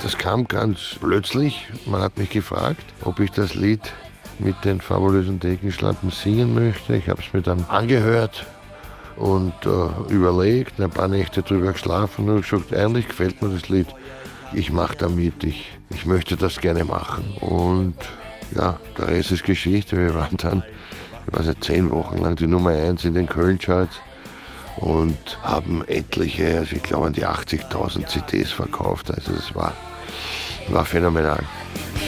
Das kam ganz plötzlich. Man hat mich gefragt, ob ich das Lied mit den fabulösen Thekenschatten singen möchte. Ich habe es mir dann angehört und überlegt, ein paar Nächte drüber geschlafen und gesagt, eigentlich gefällt mir das Lied. Ich mache damit, ich möchte das gerne machen. Und ja, der Rest ist Geschichte. Wir waren dann, ich weiß nicht, 10 Wochen lang die Nummer 1 in den Köln-Charts und haben etliche, also ich glaube an die 80.000 CDs verkauft. Also es war phänomenal.